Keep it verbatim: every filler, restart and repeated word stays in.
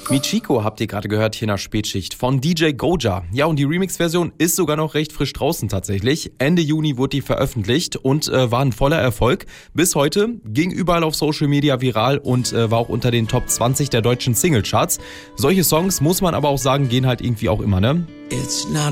Michiko habt ihr gerade gehört hier nach Spätschicht von D J Goja. Ja, und die Remix-Version ist sogar noch recht frisch draußen tatsächlich. Ende Juni wurde die veröffentlicht und äh, war ein voller Erfolg. Bis heute ging überall auf Social Media viral und äh, war auch unter den Top zwanzig der deutschen Singlecharts. Solche Songs, muss man aber auch sagen, gehen halt irgendwie auch immer, ne? It's not